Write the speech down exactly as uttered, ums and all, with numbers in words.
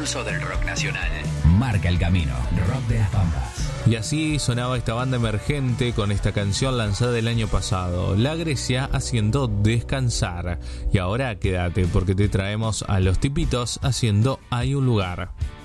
pulso del rock nacional. Marca el camino, Rock de las Pampas. Y así sonaba esta banda emergente con esta canción lanzada el año pasado, La Grecia haciendo Descansar. Y ahora quédate porque te traemos a Los Tipitos haciendo Hay un lugar.